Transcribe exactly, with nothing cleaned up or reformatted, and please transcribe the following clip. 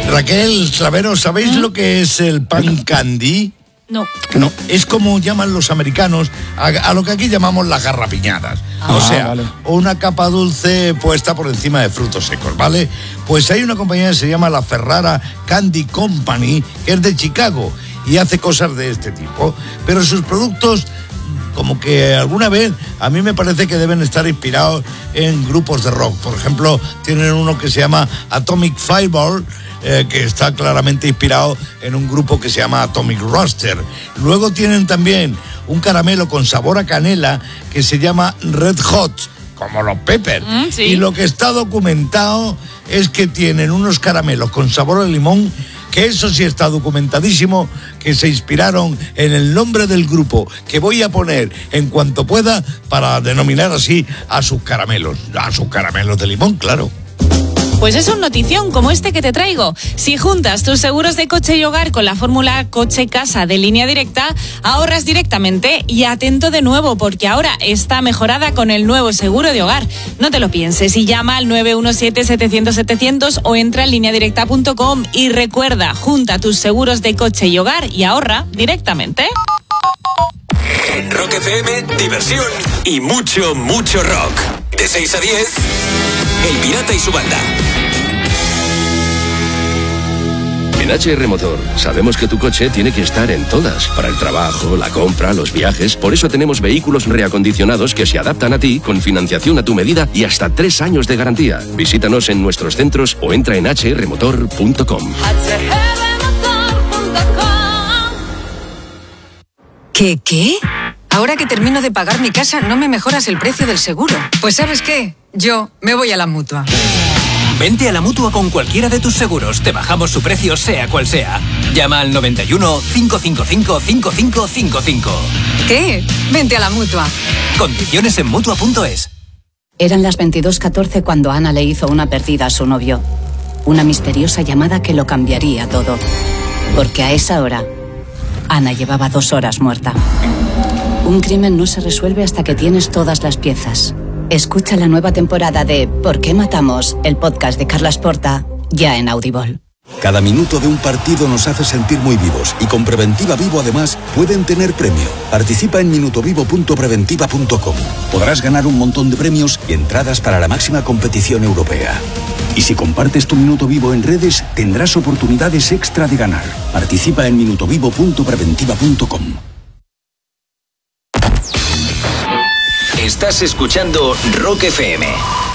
Raquel, Travero, ¿sabéis ¿Mm? lo que es el pan candy? No. No, es como llaman los americanos a, a lo que aquí llamamos las garrapiñadas. Ah, o sea, vale. una capa dulce puesta por encima de frutos secos, ¿vale? Pues hay una compañía que se llama la Ferrara Candy Company, que es de Chicago y hace cosas de este tipo. Pero sus productos, como que alguna vez, a mí me parece que deben estar inspirados en grupos de rock. Por ejemplo, tienen uno que se llama Atomic Fireball, Eh, que está claramente inspirado en un grupo que se llama Atomic Roster. Luego tienen también un caramelo con sabor a canela que se llama Red Hot, como los Peppers. Mm, sí. Y lo que está documentado es que tienen unos caramelos con sabor a limón, que eso sí está documentadísimo, que se inspiraron en el nombre del grupo, que voy a poner en cuanto pueda para denominar así a sus caramelos, a sus caramelos de limón, claro. Pues es un notición como este que te traigo. Si juntas tus seguros de coche y hogar con la fórmula coche-casa de Línea Directa, ahorras directamente. Y atento de nuevo, porque ahora está mejorada con el nuevo seguro de hogar. No te lo pienses y llama al nueve uno siete, setecientos, setecientos o entra en línea directa punto com y recuerda, junta tus seguros de coche y hogar y ahorra directamente. En Rock F M, diversión y mucho, mucho rock. De seis a diez, El Pirata y su banda. En H R Motor sabemos que tu coche tiene que estar en todas, para el trabajo, la compra, los viajes. Por eso tenemos vehículos reacondicionados que se adaptan a ti, con financiación a tu medida y hasta tres años de garantía. Visítanos en nuestros centros o entra en hache erre motor punto com. ¿Qué, qué? Ahora que termino de pagar mi casa, ¿no me mejoras el precio del seguro? Pues ¿sabes qué? Yo me voy a la Mutua. Vente a la Mutua con cualquiera de tus seguros. Te bajamos su precio, sea cual sea. Llama al noventa y uno, cinco cinco cinco, cinco cinco cinco cinco. ¿Qué? Vente a la Mutua. Condiciones en Mutua punto es. Eran las veintidós catorce cuando Ana le hizo una perdida a su novio. Una misteriosa llamada que lo cambiaría todo. Porque a esa hora, Ana llevaba dos horas muerta. Un crimen no se resuelve hasta que tienes todas las piezas. Escucha la nueva temporada de ¿Por qué matamos?, el podcast de Carlas Porta, ya en Audible. Cada minuto de un partido nos hace sentir muy vivos y con Preventiva Vivo además pueden tener premio. Participa en minutovivo punto preventiva punto com. Podrás ganar un montón de premios y entradas para la máxima competición europea. Y si compartes tu Minuto Vivo en redes, tendrás oportunidades extra de ganar. Participa en minutovivo punto preventiva punto com. Estás escuchando Rock F M.